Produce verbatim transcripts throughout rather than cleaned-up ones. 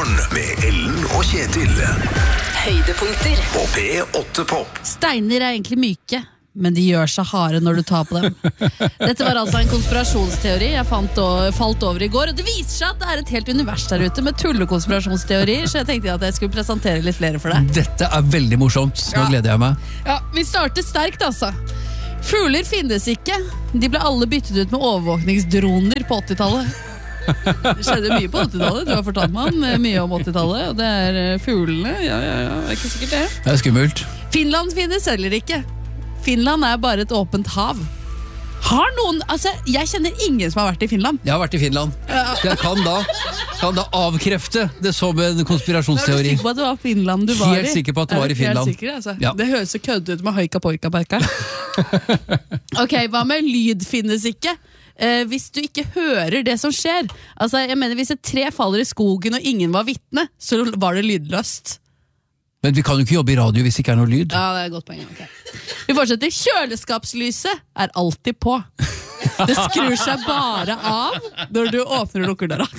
Morgen med Ellen og Kjetil. Høydepunkter På P åtte Pop. Steiner er egentlig myke, men de gjør seg harde når du tar på dem. Dette var altså en konspirasjonsteori jeg fant og, falt over i går, og det viser seg at det er et helt univers der ute med tullekonspirasjonsteorier, så jeg tenkte at jeg skulle presentere litt flere for deg. Dette er veldig morsomt, nå Ja. gleder jeg meg. Ja, vi starter sterkt altså. Fugler finnes ikke. De ble alle byttet ut med overvåkningsdroner på åttitallet. Det skjedde mye på åttitallet. Du har fortalt meg om mye om åttitallet, og det er eh, fuglene. Ja, ja, ja, det er ikke sikkert det. Det er skummelt. Finland finnes heller ikke. Finland er bare et åpent hav. Har noen, altså, jeg kjenner ingen som har vært i Finland. Jeg har vært i Finland. Så jeg kan da, kan da avkrefte det som en Er du konspirasjonsteori. sikker på at det var Finland du var i? Helt sikker på at det var Er du i Finland. Helt sikker, altså? Ja. Det høres så kødde ut med høyka poika perka. Ok, hva med lyd finnes ikke? Eh, hvis du ikke hører det som skjer. Altså, jeg mener, hvis et tre faller i skogen og ingen var vitne, så var det lydløst. Men vi kan jo ikke jobbe i radio hvis det ikke er noe lyd. Ja, det er et godt poeng. Okay. Vi fortsetter. Kjøleskapslyset er alltid på. Det skrur seg bare av når du åpner og lukker døra.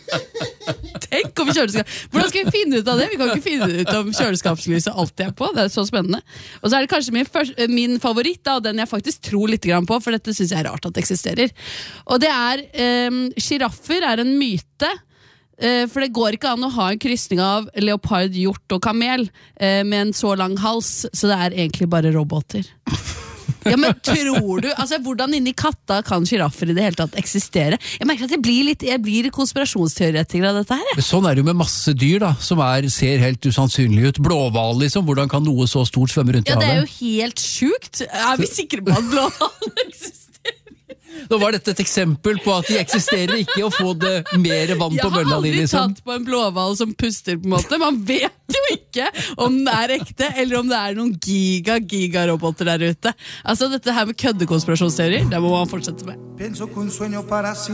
Tenk om kjøleskap. Hvordan skal vi finne ut av det? Vi kan ikke finne ut om kjøleskapslyset alltid er på. Det er så spennende. Og så er det kanskje min, første, min favoritt, da, og den jeg faktisk tror litt grann på, for dette synes jeg er rart at det eksisterer. Og det er um, giraffer er en myte. Uh, for det går ikke an å ha en krysning av leopard, hjort og kamel uh, med en så lang hals, så det er egentlig bare roboter. Ja, men tror du, altså hvordan inni katta kan giraffer i det hele tatt eksistere? Jeg merker at jeg blir litt, jeg blir konspirasjonsteoretiker av dette her. Jeg. Sånn er det jo med masse dyr da, som er, ser helt usannsynlig ut. Blåhval liksom, hvordan kan noe så stort svømme rundt i Ja, det er havet? jo helt sjukt. Er vi sikre på at blåhvalen eksisterer? Nå var dette et eksempel på at de eksisterer ikke å få det mer vann Jeg på har mølla di aldri liksom. tatt på en blåhval som puster på en måte. Man vet jo ikke om den er ekte, eller om det er noen giga-giga-roboter der ute. Altså dette her med køddekonspirasjonsteorier, det må man fortsette med. Pienso que un sueño para